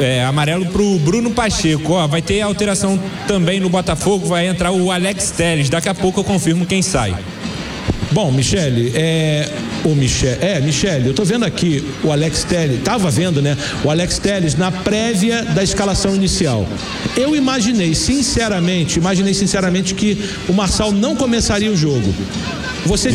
amarelo pro Bruno Pacheco. Ó, vai ter alteração também no Botafogo, vai entrar o Alex Telles. Daqui a pouco eu confirmo quem sai. Bom, Michele, Michele, eu tô vendo aqui o Alex Telles, tava vendo, né? O Alex Telles na prévia da escalação inicial. Eu imaginei sinceramente que o Marçal não começaria o jogo. Você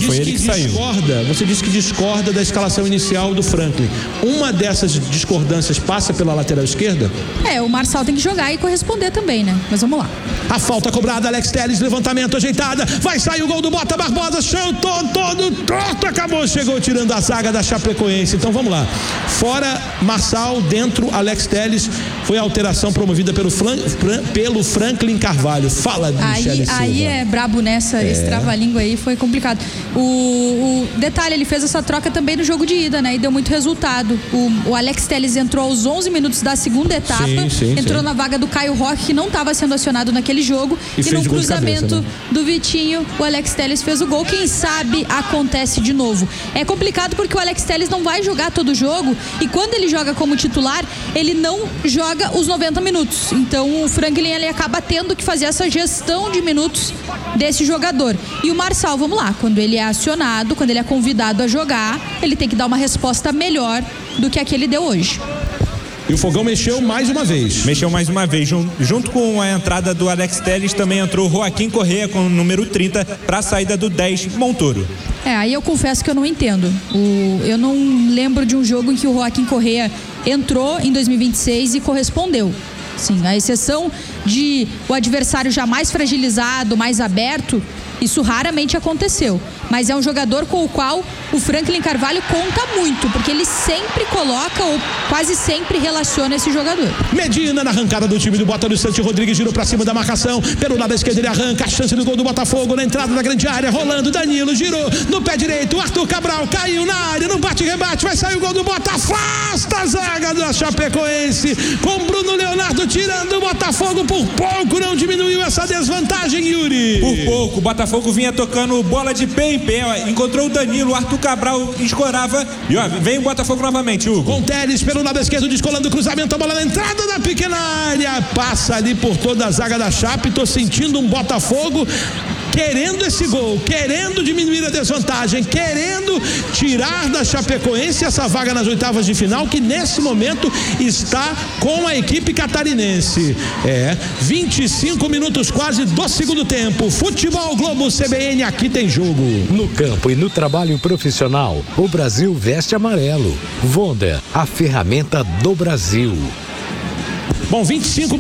disse que discorda da escalação inicial do Franklin. Uma dessas discordâncias passa pela lateral esquerda? O Marçal tem que jogar e corresponder também, né? Mas vamos lá. A falta cobrada, Alex Telles, levantamento ajeitada, vai sair o gol do Bota Barbosa, chão todo torto, acabou, chegou tirando a zaga da Chapecoense. Então vamos lá. Fora Marçal, dentro Alex Telles, foi a alteração promovida pelo Franklin Carvalho. Fala, Michele Silva. Aí é brabo nessa, esse trava-língua aí foi complicado. O detalhe, ele fez essa troca também no jogo de ida, né? E deu muito resultado. O Alex Telles entrou aos 11 minutos da segunda etapa, entrou na vaga do Caio Roque, que não estava sendo acionado naquele jogo, e no cruzamento do Vitinho, o Alex Telles fez o gol. Quem sabe acontece de novo. É complicado porque o Alex Telles não vai jogar todo o jogo, e quando ele joga como titular, ele não joga os 90 minutos. Então o Franklin, ele acaba tendo que fazer essa gestão de minutos desse jogador. E o Marçal, vamos lá, quando ele é acionado, quando ele é convidado a jogar, ele tem que dar uma resposta melhor do que a que ele deu hoje. E o Fogão mexeu mais uma vez. Junto com a entrada do Alex Telles, também entrou Joaquim Correa com o número 30 para a saída do 10, Montoro. Aí eu confesso que eu não entendo. Eu não lembro de um jogo em que o Joaquim Correa entrou em 2026 e correspondeu. Sim, a exceção de o adversário já mais fragilizado, mais aberto, isso raramente aconteceu. Mas é um jogador com o qual o Franklin Carvalho conta muito, porque ele sempre coloca ou quase sempre relaciona esse jogador. Medina na arrancada do time do Bota do Santos, Rodrigues girou pra cima da marcação, pelo lado esquerdo ele arranca, a chance do gol do Botafogo na entrada da grande área, rolando, Danilo girou no pé direito, Arthur Cabral caiu na área, no bate-rebate, vai sair o gol do Bota, afasta a zaga da Chapecoense, com Bruno Leonardo tirando o Botafogo. Por pouco não diminuiu essa desvantagem, Yuri. Por pouco, o Botafogo vinha tocando bola de pé em pé, encontrou o Danilo, o Arthur Cabral escorava, e vem o Botafogo novamente, Hugo. Com Telles pelo lado esquerdo, descolando o cruzamento, a bola na entrada da pequena área, passa ali por toda a zaga da Chape. Tô sentindo um Botafogo querendo esse gol, querendo diminuir a desvantagem, querendo tirar da Chapecoense essa vaga nas oitavas de final, que nesse momento está com a equipe catarinense. 25 minutos quase do segundo tempo. Futebol Globo CBN, aqui tem jogo. No campo e no trabalho profissional, o Brasil veste amarelo. Vonda, a ferramenta do Brasil. Bom, 25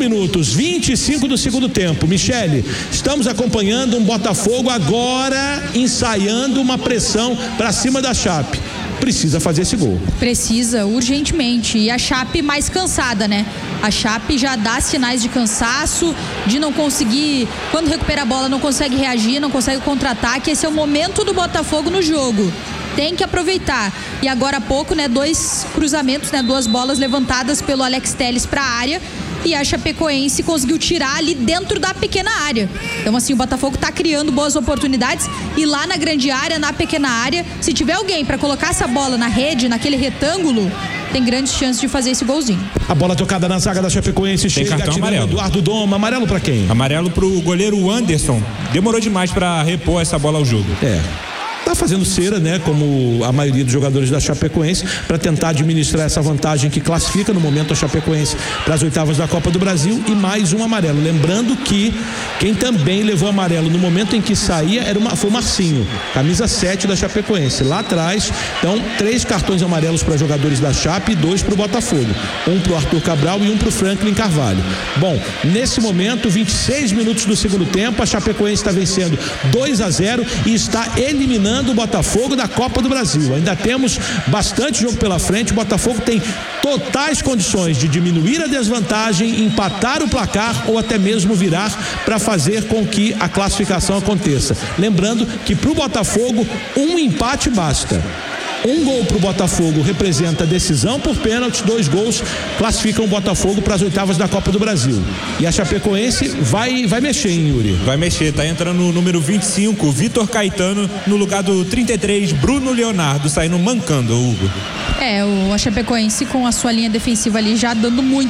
do segundo tempo. Michele, estamos acompanhando um Botafogo agora ensaiando uma pressão para cima da Chape. Precisa fazer esse gol. Precisa, urgentemente. E a Chape mais cansada, né? A Chape já dá sinais de cansaço, de não conseguir, quando recupera a bola, não consegue reagir, não consegue contra-ataque. Esse é o momento do Botafogo no jogo. Tem que aproveitar. E agora há pouco, né, 2 cruzamentos, né, 2 bolas levantadas pelo Alex Telles para a área, e a Chapecoense conseguiu tirar ali dentro da pequena área. Então assim, o Botafogo tá criando boas oportunidades, e lá na grande área, na pequena área, se tiver alguém para colocar essa bola na rede, naquele retângulo, tem grandes chances de fazer esse golzinho. A bola tocada na zaga da Chapecoense, tem chega cartão amarelo. Eduardo Doma, amarelo para quem? Amarelo pro goleiro Anderson. Demorou demais para repor essa bola ao jogo. Tá fazendo cera, né, como a maioria dos jogadores da Chapecoense, para tentar administrar essa vantagem que classifica no momento a Chapecoense para as oitavas da Copa do Brasil, e mais um amarelo. Lembrando que quem também levou amarelo no momento em que saía foi o Marcinho, camisa 7 da Chapecoense, lá atrás. Então, 3 cartões amarelos para jogadores da Chape e 2 para o Botafogo, um para o Arthur Cabral e um para o Franklin Carvalho. Bom, nesse momento, 26 minutos do segundo tempo, a Chapecoense está vencendo 2-0 e está eliminando o Botafogo da Copa do Brasil. Ainda temos bastante jogo pela frente. O Botafogo tem totais condições de diminuir a desvantagem, empatar o placar ou até mesmo virar para fazer com que a classificação aconteça. Lembrando que para o Botafogo um empate basta. Um gol para o Botafogo representa decisão por pênalti, 2 gols classificam o Botafogo para as oitavas da Copa do Brasil. E a Chapecoense vai mexer, hein, Yuri? Vai mexer, tá entrando o número 25, Vitor Caetano, no lugar do 33, Bruno Leonardo, saindo mancando, Hugo. A Chapecoense com a sua linha defensiva ali já dando muito